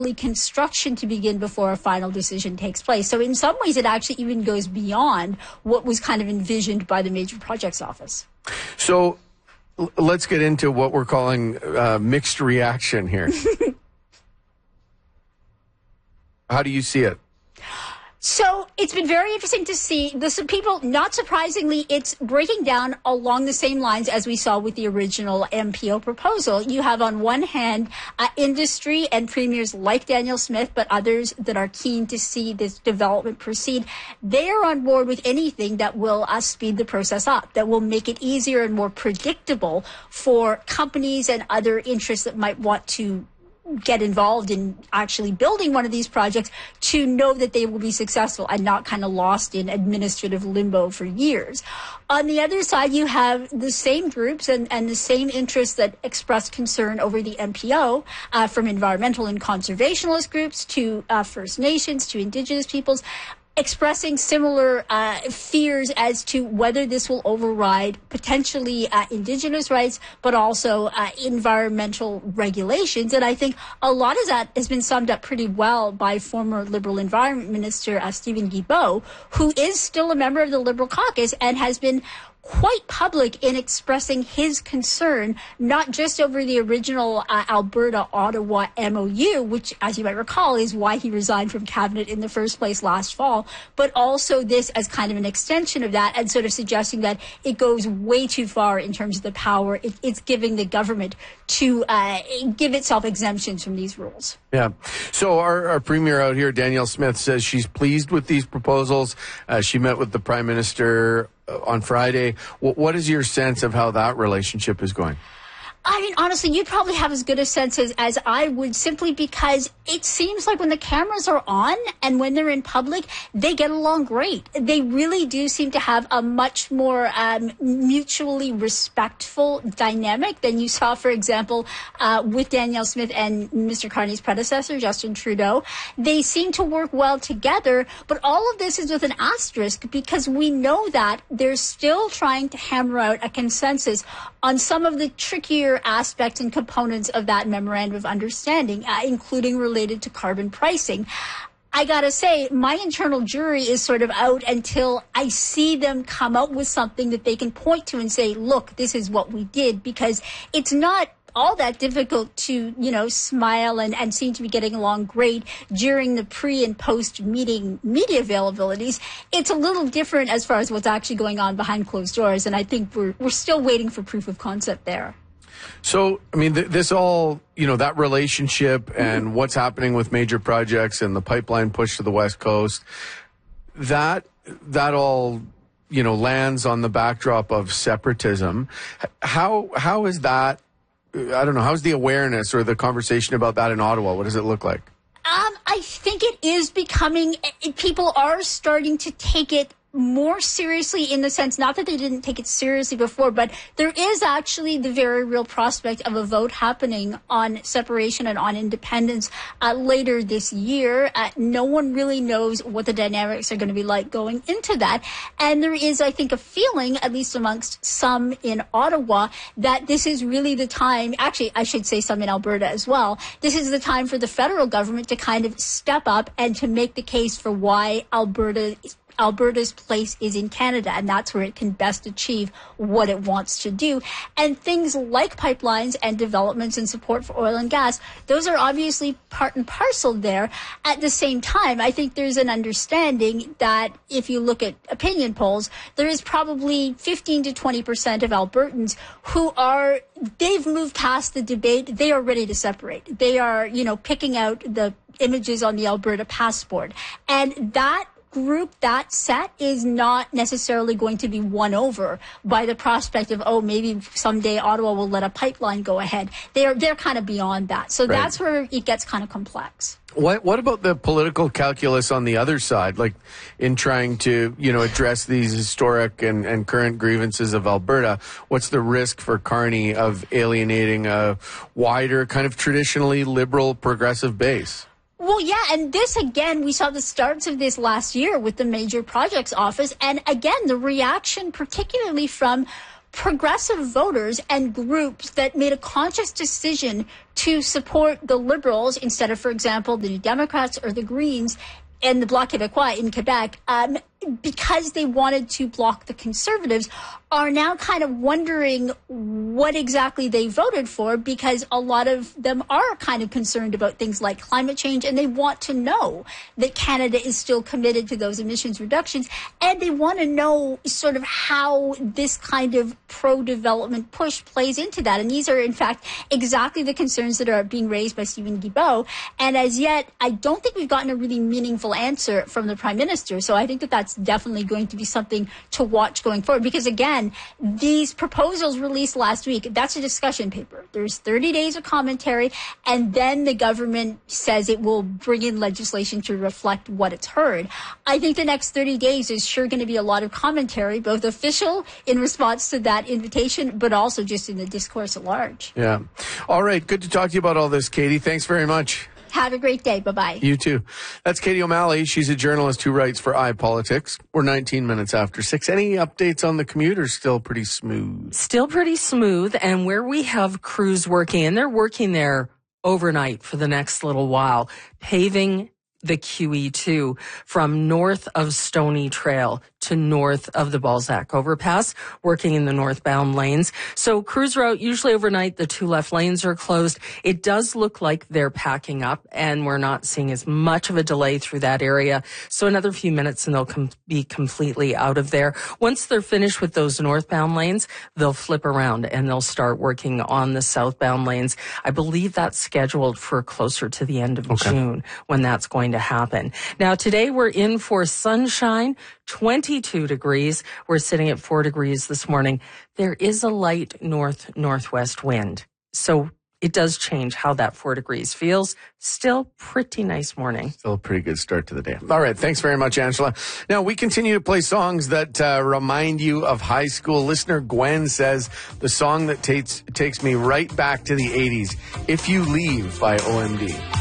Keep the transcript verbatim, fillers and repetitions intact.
construction to begin before a final decision takes place. So in some ways, it actually even goes beyond what was kind of envisioned by the Major Projects Office. So l- let's get into what we're calling uh, mixed reaction here. How do you see it? So it's been very interesting to see this. People, not surprisingly, it's breaking down along the same lines as we saw with the original M P O proposal. You have on one hand uh, industry and premiers like Danielle Smith, but others that are keen to see this development proceed. They are on board with anything that will uh, speed the process up, that will make it easier and more predictable for companies and other interests that might want to get involved in actually building one of these projects to know that they will be successful and not kind of lost in administrative limbo for years. On the other side, you have the same groups and, and the same interests that express concern over the M P O, uh, from environmental and conservationist groups to uh, First Nations to Indigenous peoples, expressing similar uh, fears as to whether this will override potentially uh, Indigenous rights, but also uh, environmental regulations. And I think a lot of that has been summed up pretty well by former Liberal Environment Minister uh, Stephen Guilbeault, who is still a member of the Liberal caucus and has been quite public in expressing his concern, not just over the original uh, Alberta-Ottawa M O U, which, as you might recall, is why he resigned from cabinet in the first place last fall, but also this as kind of an extension of that and sort of suggesting that it goes way too far in terms of the power it, it's giving the government to uh, give itself exemptions from these rules. Yeah. So our, our premier out here, Danielle Smith, says she's pleased with these proposals. Uh, she met with the Prime Minister on Friday. What is your sense of how that relationship is going? I mean, honestly, you probably have as good a sense as, as I would, simply because it seems like when the cameras are on and when they're in public, they get along great. They really do seem to have a much more um, mutually respectful dynamic than you saw, for example, uh, with Danielle Smith and Mister Carney's predecessor, Justin Trudeau. They seem to work well together, but all of this is with an asterisk because we know that they're still trying to hammer out a consensus on some of the trickier aspects and components of that memorandum of understanding, uh, including related to carbon pricing. I gotta say, my internal jury is sort of out until I see them come out with something that they can point to and say, look, this is what we did, because it's not all that difficult to, you know, smile and, and seem to be getting along great during the pre and post meeting media availabilities. It's a little different as far as what's actually going on behind closed doors. And I think we're, we're still waiting for proof of concept there. So, I mean, th- this all, you know, that relationship and mm-hmm. what's happening with major projects and the pipeline push to the West Coast, that, that all, you know, lands on the backdrop of separatism. How, how is that, I don't know, how's the awareness or the conversation about that in Ottawa? What does it look like? Um, I think it is becoming, people are starting to take it more seriously, in the sense, not that they didn't take it seriously before, but there is actually the very real prospect of a vote happening on separation and on independence uh, later this year. Uh, no one really knows what the dynamics are going to be like going into that. And there is, I think, a feeling, at least amongst some in Ottawa, that this is really the time, actually, I should say some in Alberta as well, this is the time for the federal government to kind of step up and to make the case for why Alberta Alberta's place is in Canada, and that's where it can best achieve what it wants to do. And things like pipelines and developments and support for oil and gas, those are obviously part and parcel there. At the same time, I think there's an understanding that if you look at opinion polls, there is probably fifteen to twenty percent of Albertans who are, they've moved past the debate. They are ready to separate. They are, you know, picking out the images on the Alberta passport. And that group, that set, is not necessarily going to be won over by the prospect of, oh, maybe someday Ottawa will let a pipeline go ahead. They're they're kind of beyond that. So right. That's where it gets kind of complex. What what about the political calculus on the other side, like in trying to, you know, address these historic and, and current grievances of Alberta? What's the risk for Carney of alienating a wider, kind of traditionally liberal, progressive base? Well, yeah, and this, again, we saw the starts of this last year with the Major Projects Office. And again, the reaction, particularly from progressive voters and groups that made a conscious decision to support the Liberals instead of, for example, the New Democrats or the Greens and the Bloc Québécois in Quebec, um, because they wanted to block the Conservatives, are now kind of wondering what exactly they voted for, because a lot of them are kind of concerned about things like climate change, and they want to know that Canada is still committed to those emissions reductions, and they want to know sort of how this kind of pro-development push plays into that. And these are, in fact, exactly the concerns that are being raised by Stephen Guilbeault. And as yet, I don't think we've gotten a really meaningful answer from the Prime Minister. So I think that that's definitely going to be something to watch going forward, because again, these proposals released last week, that's a discussion paper. There's thirty days of commentary, and then the government says it will bring in legislation to reflect what it's heard. I think the next thirty days is sure going to be a lot of commentary, both official in response to that invitation, but also just in the discourse at large. Yeah. All right. Good to talk to you about all this, Katie. Thanks very much. Have a great day. Bye-bye. You too. That's Katie O'Malley. She's a journalist who writes for iPolitics. We're nineteen minutes after six. Any updates on the commuter? Still pretty smooth. Still pretty smooth. And where we have crews working, and they're working there overnight for the next little while, paving the Q E two from north of Stony Trail to north of the Balzac overpass, working in the northbound lanes. So crews are out usually overnight. The two left lanes are closed. It does look like they're packing up, and we're not seeing as much of a delay through that area. So another few minutes and they'll com- be completely out of there. Once they're finished with those northbound lanes, they'll flip around and they'll start working on the southbound lanes. I believe that's scheduled for closer to the end of okay. June when that's going to happen. Now today we're in for sunshine, twenty-two degrees. We're sitting at four degrees this morning. There is a light north-northwest wind. So it does change how that four degrees feels. Still pretty nice morning. Still a pretty good start to the day. All right. Thanks very much, Angela. Now, we continue to play songs that uh, remind you of high school. Listener Gwen says the song that takes takes me right back to the eighties, If You Leave by O M D.